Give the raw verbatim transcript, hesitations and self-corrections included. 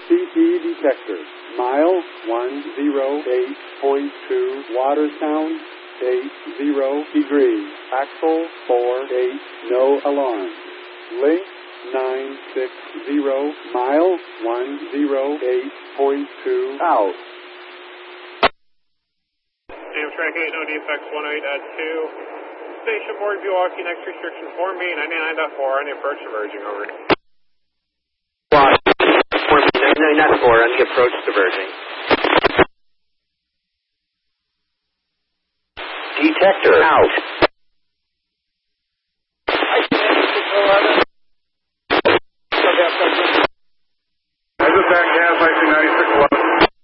C T detector. Mile one oh eight point two. Water sound eight zero degrees. Axle four eight. No alarm. Link nine six zero. Mile one oh eight point two. Out. Amtrak eight, no defects, one eight at two. Station board, Milwaukee, next restriction four B, ninety-nine point four on the approach diverging, over. four B, ninety-nine point four on the approach diverging. Detector out.